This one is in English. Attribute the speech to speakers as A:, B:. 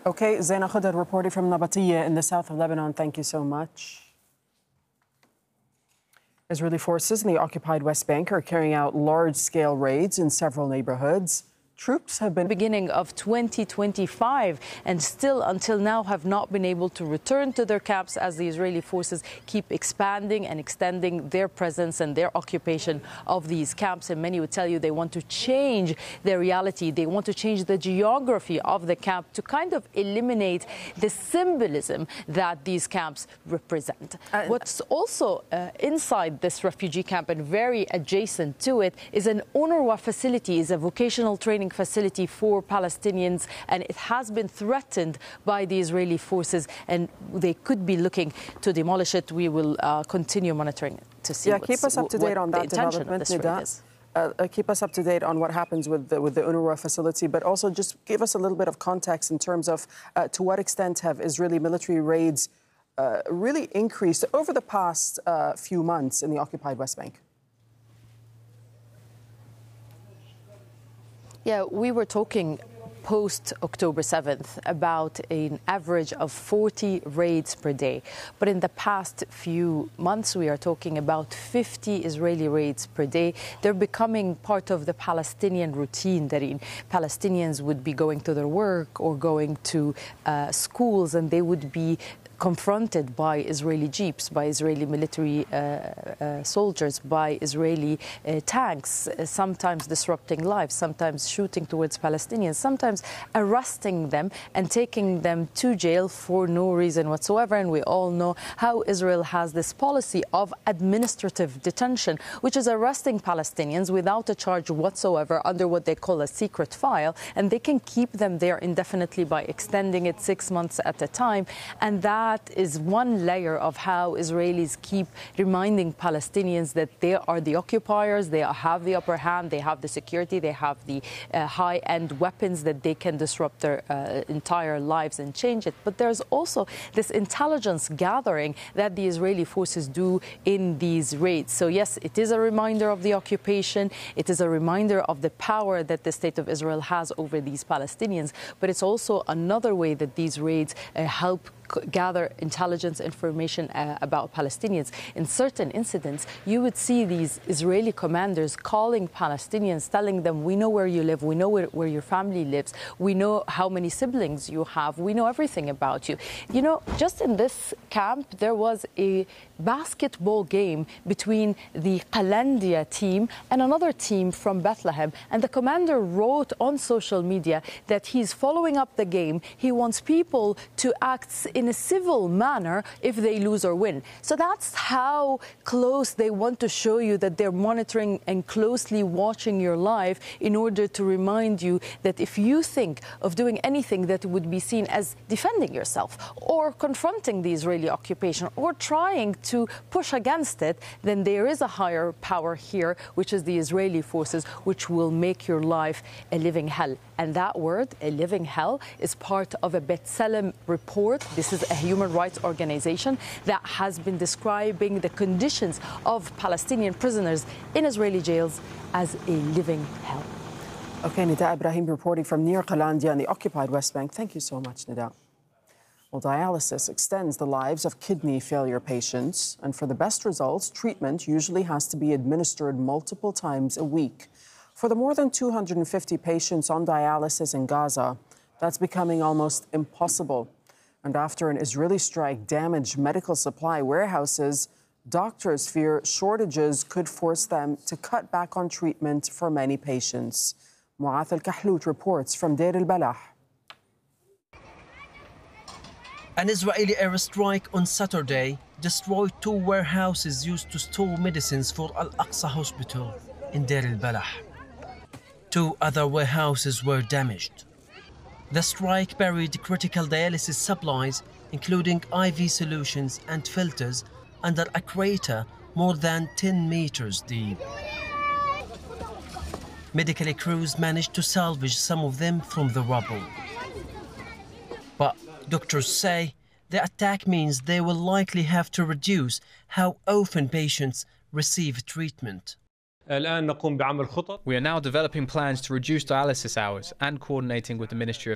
A: Okay, Zaina Khudad reporting from Nabatiya in the south of Lebanon. Thank you so much. Israeli forces in the occupied West Bank are carrying out large-scale raids in several neighborhoods. Troops have been
B: beginning of 2025 and still until now have not been able to return to their camps as the Israeli forces keep expanding and extending their presence and their occupation of these camps. And many would tell you they want to change their reality. They want to change the geography of the camp to kind of eliminate the symbolism that these camps represent. What's also inside this refugee camp and very adjacent to it is an UNRWA facility, is a vocational training facility for Palestinians, and it has been threatened by the Israeli forces, and they could be looking to demolish it. We will continue monitoring it to see
A: keep us up to date on that development, Nida. Keep us up to date on what happens with the UNRWA facility, but also just give us a little bit of context in terms of to what extent have Israeli military raids really increased over the past few months in the occupied West Bank?
B: Yeah, we were talking post-October 7th about an average of 40 raids per day. But in the past few months, we are talking about 50 Israeli raids per day. They're becoming part of the Palestinian routine, that Palestinians would be going to their work or going to schools, and they would be confronted by Israeli jeeps, by Israeli military soldiers, by Israeli tanks, sometimes disrupting lives, sometimes shooting towards Palestinians, sometimes arresting them and taking them to jail for no reason whatsoever. And we all know how Israel has this policy of administrative detention, which is arresting Palestinians without a charge whatsoever under what they call a secret file, and they can keep them there indefinitely by extending it 6 months at a time. And that is one layer of how Israelis keep reminding Palestinians that they are the occupiers, they have the upper hand, they have the security, they have the high-end weapons that they can disrupt their entire lives and change it. But there's also this intelligence gathering that the Israeli forces do in these raids. So yes, it is a reminder of the occupation, it is a reminder of the power that the State of Israel has over these Palestinians, but it's also another way that these raids help gather intelligence information about Palestinians. In certain incidents, you would see these Israeli commanders calling Palestinians, telling them, we know where you live, we know where your family lives, we know how many siblings you have, we know everything about you. You know, just in this camp, there was a basketball game between the Qalandia team and another team from Bethlehem. And the commander wrote on social media that he's following up the game. He wants people to act in a civil manner if they lose or win. So that's how close they want to show you that they're monitoring and closely watching your life in order to remind you that if you think of doing anything that would be seen as defending yourself or confronting the Israeli occupation or trying to push against it, then there is a higher power here, which is the Israeli forces, which will make your life a living hell. And that word, a living hell, is part of a B'Tselem report. This is a human rights organization that has been describing the conditions of Palestinian prisoners in Israeli jails as a living hell.
A: Okay, Nida Ibrahim reporting from near Qalandia in the occupied West Bank. Thank you so much, Nida. Well, dialysis extends the lives of kidney failure patients, and for the best results, treatment usually has to be administered multiple times a week. For the more than 250 patients on dialysis in Gaza, that's becoming almost impossible. And after an Israeli strike damaged medical supply warehouses, doctors fear shortages could force them to cut back on treatment for many patients. Mu'ath Al-Kahlout reports from Deir al-Balah.
C: An Israeli airstrike on Saturday destroyed 2 warehouses used to store medicines for Al-Aqsa Hospital in Deir al-Balah. 2 other warehouses were damaged. The strike buried critical dialysis supplies, including IV solutions and filters, under a crater more than 10 meters deep. Medical crews managed to salvage some of them from the rubble. But doctors say the attack means they will likely have to reduce how often patients receive treatment.
D: We are now developing plans to reduce dialysis hours and coordinating with the Ministry of